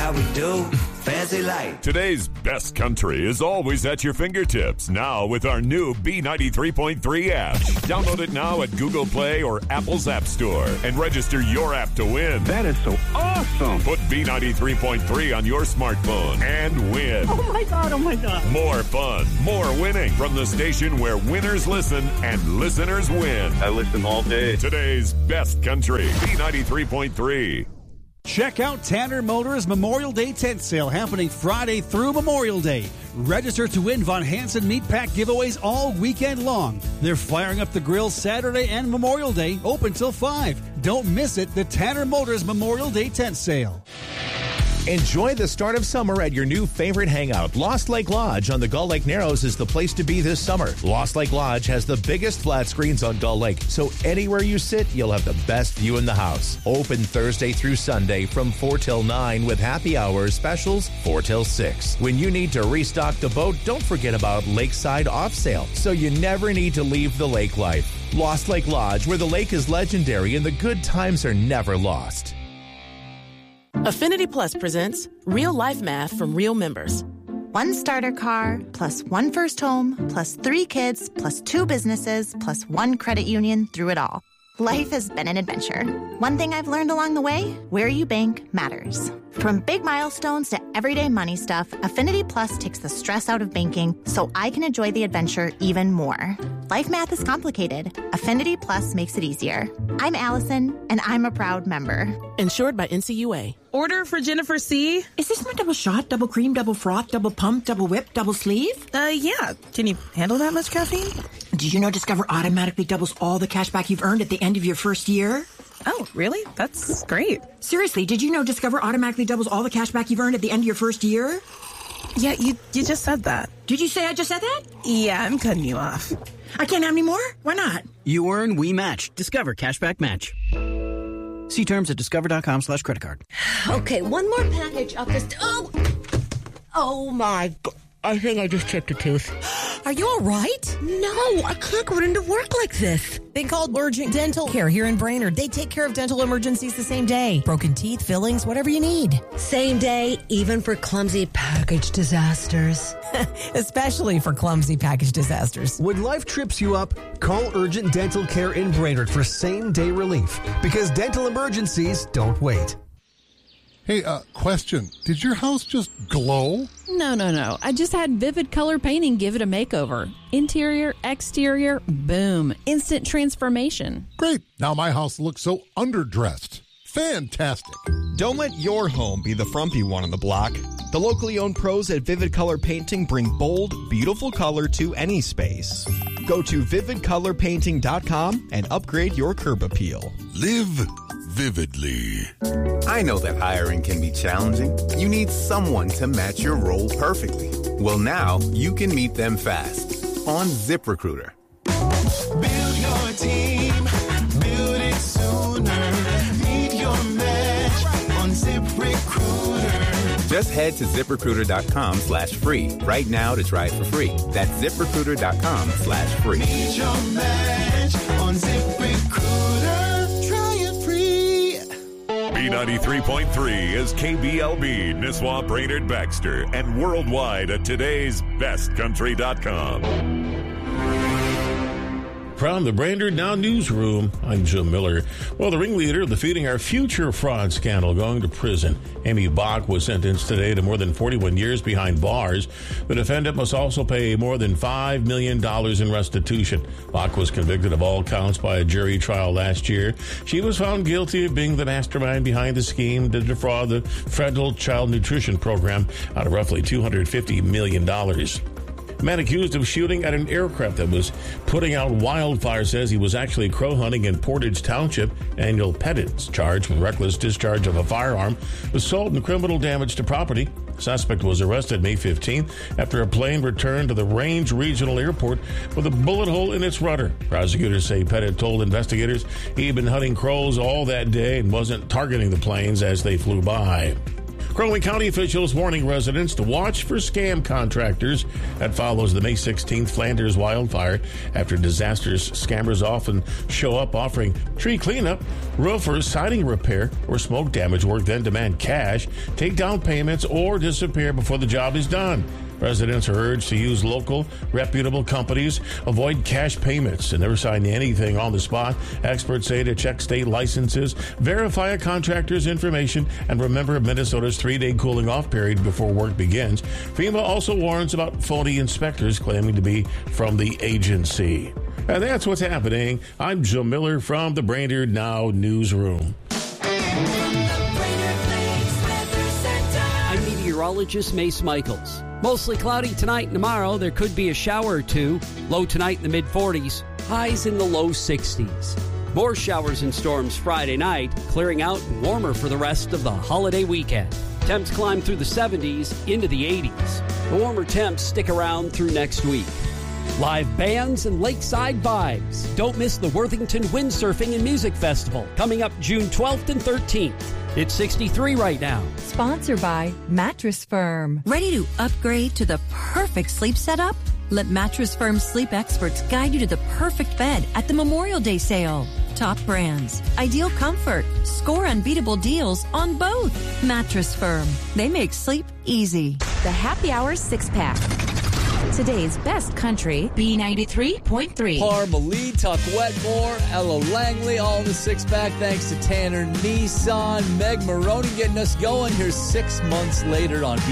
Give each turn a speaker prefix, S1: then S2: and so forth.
S1: how we do. Fancy life.
S2: Today's best country is always at your fingertips. Now with our new B93.3 app. Download it now at Google Play or Apple's App Store and register your app to win.
S3: That is so awesome.
S2: Put B93.3 on your smartphone and win.
S3: Oh my God, oh my God.
S2: More fun, more winning from the station where winners listen and listeners win.
S3: I listen all day.
S2: Today's best country, B93.3.
S4: Check out Tanner Motors Memorial Day tent sale happening Friday through Memorial Day. Register to win Von Hansen Meat Pack giveaways all weekend long. They're firing up the grill Saturday and Memorial Day, open till 5. Don't miss it, the Tanner Motors Memorial Day tent sale.
S5: Enjoy the start of summer at your new favorite hangout. Lost Lake Lodge on the Gull Lake Narrows is the place to be this summer. Lost Lake Lodge has the biggest flat screens on Gull Lake, so anywhere you sit, you'll have the best view in the house. Open Thursday through Sunday from 4 till 9 with happy hour specials 4 till 6. When you need to restock the boat, don't forget about Lakeside Off Sale, so you never need to leave the lake life. Lost Lake Lodge, where the lake is legendary and the good times are never lost.
S6: Affinity Plus presents Real Life Math from Real Members.
S7: 1 starter car, plus 1 first home, plus 3 kids, plus 2 businesses, plus 1 credit union through it all. Life has been an adventure. One thing I've learned along the way, where you bank matters. From big milestones to everyday money stuff, Affinity Plus takes the stress out of banking so I can enjoy the adventure even more. Life math is complicated. Affinity Plus makes it easier. I'm Allison, and I'm a proud member.
S6: Insured by NCUA.
S8: Order for Jennifer C.
S9: Is this my double shot, double cream, double froth, double pump, double whip, double sleeve?
S8: Yeah. Can you handle that much caffeine?
S9: Did you know Discover automatically doubles all the cash back you've earned at the end of your first year?
S8: Oh, really? That's great.
S9: Seriously, did you know Discover automatically doubles all the cash back you've earned at the end of your first year?
S8: Yeah, you just said that.
S9: Did you say I just said that?
S8: Yeah, I'm cutting you off.
S9: I can't have any more? Why not?
S10: You earn, we match. Discover Cashback Match. See terms at discover.com/creditcard.
S11: Okay, one more package up this... Oh my God. I think I just chipped a tooth.
S12: Are you all right?
S11: No, I can't go into work like this.
S12: They called Urgent Dental Care here in Brainerd. They take care of dental emergencies the same day. Broken teeth, fillings, whatever you need.
S11: Same day, even for clumsy package disasters.
S12: Especially for clumsy package disasters.
S13: When life trips you up, call Urgent Dental Care in Brainerd for same-day relief. Because dental emergencies don't wait.
S14: Hey, question. Did your house just glow?
S15: No. I just had Vivid Color Painting give it a makeover. Interior, exterior, boom. Instant transformation.
S14: Great. Now my house looks so underdressed. Fantastic.
S16: Don't let your home be the frumpy one on the block. The locally owned pros at Vivid Color Painting bring bold, beautiful color to any space. Go to vividcolorpainting.com and upgrade your curb appeal.
S17: Live vividly.
S18: I know that hiring can be challenging. You need someone to match your role perfectly. Well, now you can meet them fast on ZipRecruiter.
S19: Build your team, build it sooner. Meet your match on ZipRecruiter.
S18: Just head to ZipRecruiter.com/free right now to try it for free. That's ZipRecruiter.com/free.
S19: Meet your match on ZipRecruiter.
S2: B93.3 is KBLB, Nisswa, Brainerd, Baxter, and worldwide at today'sbestcountry.com.
S20: From the Brainerd Now Newsroom, I'm Jim Miller. Well, the ringleader of the Feeding Our Future fraud scandal going to prison. Amy Bach was sentenced today to more than 41 years behind bars. The defendant must also pay more than $5 million in restitution. Bach was convicted of all counts by a jury trial last year. She was found guilty of being the mastermind behind the scheme to defraud the Federal Child Nutrition Program out of roughly $250 million. A man accused of shooting at an aircraft that was putting out wildfire says he was actually crow hunting in Portage Township. Daniel Pettit's charged with reckless discharge of a firearm, assault, and criminal damage to property. The suspect was arrested May 15th after a plane returned to the Range Regional Airport with a bullet hole in its rudder. Prosecutors say Pettit told investigators he'd been hunting crows all that day and wasn't targeting the planes as they flew by. Crow Wing County officials warning residents to watch for scam contractors. That follows the May 16th Flanders wildfire. After disasters, scammers often show up offering tree cleanup, roof or siding repair, or smoke damage work, then demand cash, take down payments, or disappear before the job is done. Residents are urged to use local, reputable companies, avoid cash payments, and never sign anything on the spot. Experts say to check state licenses, verify a contractor's information, and remember Minnesota's 3-day cooling off period before work begins. FEMA also warns about phony inspectors claiming to be from the agency. And that's what's happening. I'm Joe Miller from the Brainerd Now Newsroom.
S21: I'm meteorologist Mace Michaels. Mostly cloudy tonight and tomorrow. There could be a shower or two. Low tonight in the mid-40s. Highs in the low 60s. More showers and storms Friday night. Clearing out and warmer for the rest of the holiday weekend. Temps climb through the 70s into the 80s. The warmer temps stick around through next week. Live bands and lakeside vibes. Don't miss the Worthington Windsurfing and Music Festival coming up June 12th and 13th. It's 63 right now.
S22: Sponsored by Mattress Firm.
S23: Ready to upgrade to the perfect sleep setup? Let Mattress Firm sleep experts guide you to the perfect bed at the Memorial Day sale. Top brands, ideal comfort, score unbeatable deals on both. Mattress Firm. They make sleep easy.
S22: The Happy Hour 6-pack. Today's best country, B93.3.
S24: Parmalee, Tuck Wetmore, Ella Langley, all in the 6-pack thanks to Tanner Nissan. Meg Maroney getting us going here 6 months later on